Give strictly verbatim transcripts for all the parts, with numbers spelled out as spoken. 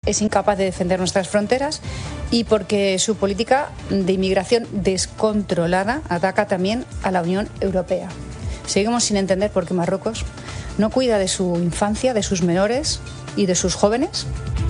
es incapaz de defender nuestras fronteras y porque su política de inmigración descontrolada ataca también a la Unión Europea. Seguimos sin entender por qué Marruecos no cuida de su infancia, de sus menores y de sus jóvenes.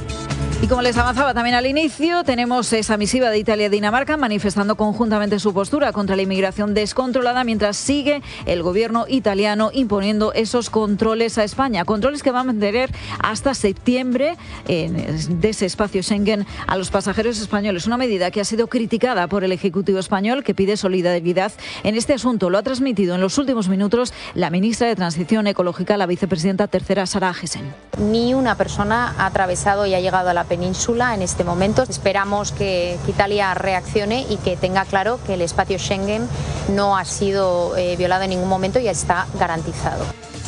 Y como les avanzaba también al inicio, tenemos esa misiva de Italia y Dinamarca manifestando conjuntamente su postura contra la inmigración descontrolada, mientras sigue el gobierno italiano imponiendo esos controles a España. Controles que van a mantener hasta septiembre en, de ese espacio Schengen a los pasajeros españoles. Una medida que ha sido criticada por el Ejecutivo español, que pide solidaridad en este asunto. Lo ha transmitido en los últimos minutos la ministra de Transición Ecológica, la vicepresidenta tercera, Sara Agesen. Ni una persona ha atravesado y ha llegado a la península en este momento. Esperamos que, que Italia reaccione y que tenga claro que el espacio Schengen no ha sido eh, violado en ningún momento y está garantizado.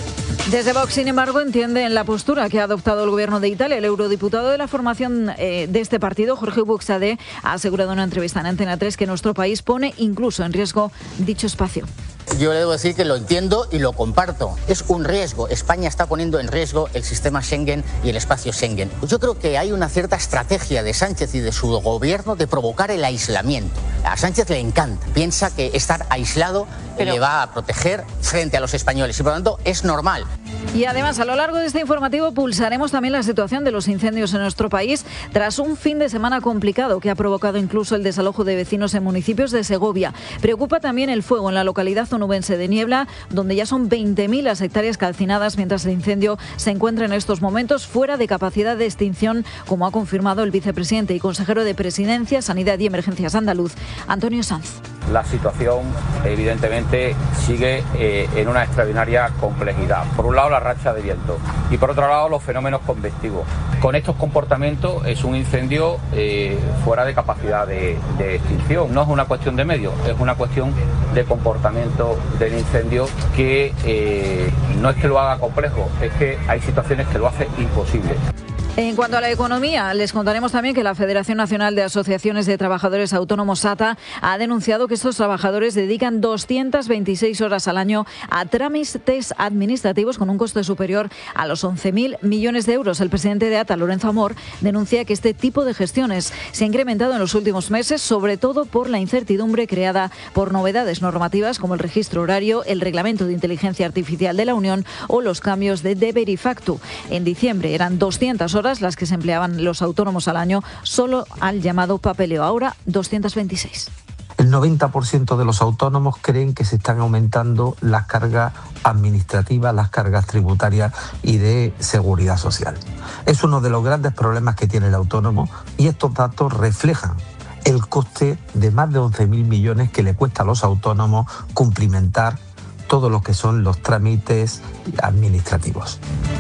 Desde Vox, sin embargo, entienden la postura que ha adoptado el gobierno de Italia. El eurodiputado de la formación eh, de este partido, Jorge Buxadé, ha asegurado en una entrevista en Antena tres que nuestro país pone incluso en riesgo dicho espacio. Yo le debo decir que lo entiendo y lo comparto. Es un riesgo. España está poniendo en riesgo el sistema Schengen y el espacio Schengen. Yo creo que hay una cierta estrategia de Sánchez y de su gobierno de provocar el aislamiento. A Sánchez le encanta. Piensa que estar aislado Pero... le va a proteger frente a los españoles y por lo tanto es normal. Y además, a lo largo de este informativo pulsaremos también la situación de los incendios en nuestro país tras un fin de semana complicado que ha provocado incluso el desalojo de vecinos en municipios de Segovia. Preocupa también el fuego en la localidad onubense de Niebla, donde ya son veinte mil las hectáreas calcinadas, mientras el incendio se encuentra en estos momentos fuera de capacidad de extinción, como ha confirmado el vicepresidente y consejero de Presidencia, Sanidad y Emergencias andaluz, Antonio Sanz. La situación evidentemente sigue eh, en una extraordinaria complejidad. Por un lado la racha de viento y por otro lado los fenómenos convectivos. Con estos comportamientos es un incendio eh, fuera de capacidad de, de extinción. No es una cuestión de medios, es una cuestión de comportamiento del incendio que eh, no es que lo haga complejo, es que hay situaciones que lo hacen imposible. En cuanto a la economía, les contaremos también que la Federación Nacional de Asociaciones de Trabajadores Autónomos, A T A, ha denunciado que estos trabajadores dedican doscientas veintiséis horas al año a trámites administrativos con un coste superior a los once mil millones de euros. El presidente de A T A, Lorenzo Amor, denuncia que este tipo de gestiones se ha incrementado en los últimos meses, sobre todo por la incertidumbre creada por novedades normativas como el registro horario, el reglamento de inteligencia artificial de la Unión o los cambios de deber y facto. En diciembre eran doscientas horas las que se empleaban los autónomos al año solo al llamado papeleo, ahora doscientas veintiséis. El noventa por ciento de los autónomos creen que se están aumentando las cargas administrativas, las cargas tributarias y de seguridad social. Es uno de los grandes problemas que tiene el autónomo y estos datos reflejan el coste de más de once mil millones que le cuesta a los autónomos cumplimentar todo lo que son los trámites administrativos.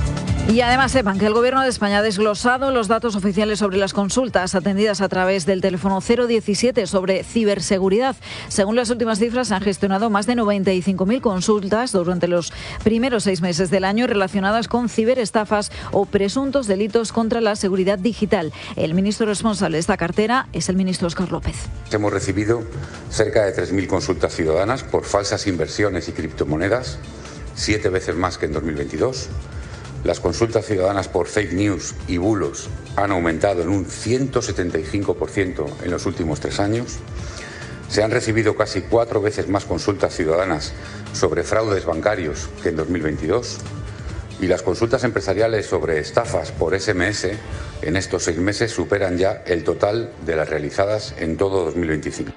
Y además sepan que el Gobierno de España ha desglosado los datos oficiales sobre las consultas atendidas a través del teléfono cero diecisiete sobre ciberseguridad. Según las últimas cifras, se han gestionado más de noventa y cinco mil consultas durante los primeros seis meses del año relacionadas con ciberestafas o presuntos delitos contra la seguridad digital. El ministro responsable de esta cartera es el ministro Óscar López. Hemos recibido cerca de tres mil consultas ciudadanas por falsas inversiones y criptomonedas, siete veces más que en dos mil veintidós. Las consultas ciudadanas por fake news y bulos han aumentado en un ciento setenta y cinco por ciento en los últimos tres años. Se han recibido casi cuatro veces más consultas ciudadanas sobre fraudes bancarios que en dos mil veintidós. Y las consultas empresariales sobre estafas por ese eme ese en estos seis meses superan ya el total de las realizadas en todo dos mil veinticinco.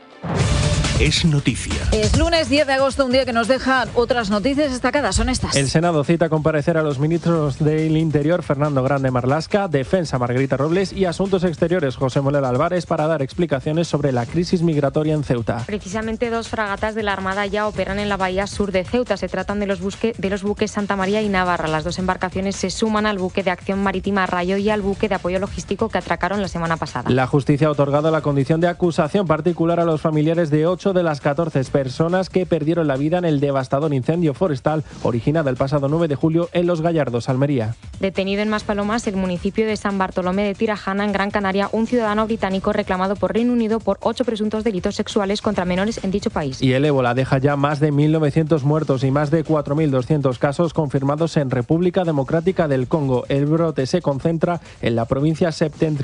Es noticia. Es lunes diez de agosto, un día que nos deja otras noticias destacadas. Son estas. El Senado cita a comparecer a los ministros del Interior, Fernando Grande Marlaska, Defensa, Margarita Robles, y Asuntos Exteriores, José Manuel Álvarez, para dar explicaciones sobre la crisis migratoria en Ceuta. Precisamente dos fragatas de la Armada ya operan en la bahía sur de Ceuta. Se tratan de los, busque, de los buques Santa María y Navarra. Las dos embarcaciones se suman al buque de acción marítima Rayo y al buque de apoyo logístico que atracaron la semana pasada. La justicia ha otorgado la condición de acusación particular a los familiares de ocho de las catorce personas que perdieron la vida en el devastador incendio forestal originado el pasado nueve de julio en Los Gallardos, Almería. Detenido en Maspalomas, el municipio de San Bartolomé de Tirajana, en Gran Canaria, un ciudadano británico reclamado por Reino Unido por ocho presuntos delitos sexuales contra menores en dicho país. Y el ébola deja ya más de mil novecientos muertos y más de cuatro mil doscientos casos confirmados en República Democrática del Congo. El brote se concentra en la provincia septentrional